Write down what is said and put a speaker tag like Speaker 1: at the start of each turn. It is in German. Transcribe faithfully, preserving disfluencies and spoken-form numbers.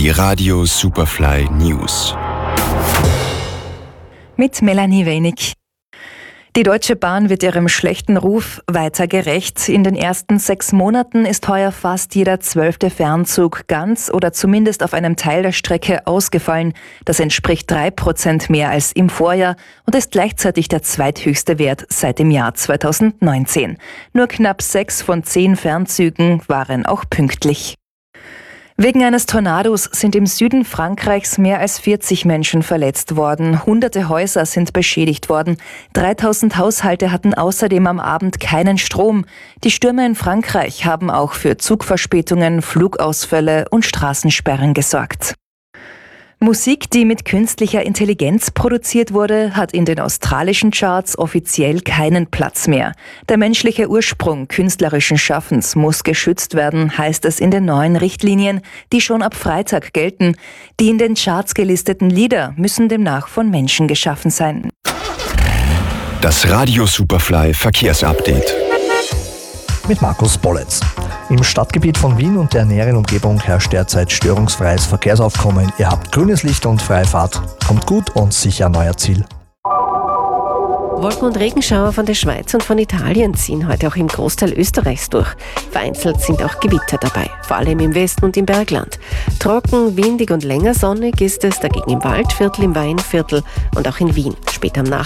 Speaker 1: Die Radio Superfly News.
Speaker 2: Mit Melanie Wenig. Die Deutsche Bahn wird ihrem schlechten Ruf weiter gerecht. In den ersten sechs Monaten ist heuer fast jeder zwölfte Fernzug ganz oder zumindest auf einem Teil der Strecke ausgefallen. Das entspricht drei Prozent mehr als im Vorjahr und ist gleichzeitig der zweithöchste Wert seit dem Jahr zweitausendneunzehn. Nur knapp sechs von zehn Fernzügen waren auch pünktlich. Wegen eines Tornados sind im Süden Frankreichs mehr als vierzig Menschen verletzt worden. Hunderte Häuser sind beschädigt worden. dreitausend Haushalte hatten außerdem am Abend keinen Strom. Die Stürme in Frankreich haben auch für Zugverspätungen, Flugausfälle und Straßensperren gesorgt. Musik, die mit künstlicher Intelligenz produziert wurde, hat in den australischen Charts offiziell keinen Platz mehr. Der menschliche Ursprung künstlerischen Schaffens muss geschützt werden, heißt es in den neuen Richtlinien, die schon ab Freitag gelten. Die in den Charts gelisteten Lieder müssen demnach von Menschen geschaffen sein.
Speaker 1: Das Radio Superfly Verkehrsupdate.
Speaker 3: Mit Markus Bolletz. Im Stadtgebiet von Wien und der näheren Umgebung herrscht derzeit störungsfreies Verkehrsaufkommen. Ihr habt grünes Licht und freie Fahrt. Kommt gut und sicher an euer Ziel.
Speaker 4: Wolken- und Regenschauer von der Schweiz und von Italien ziehen heute auch im Großteil Österreichs durch. Vereinzelt sind auch Gewitter dabei, vor allem im Westen und im Bergland. Trocken, windig und länger sonnig ist es dagegen im Waldviertel, im Weinviertel und auch in Wien. Später am Nachmittag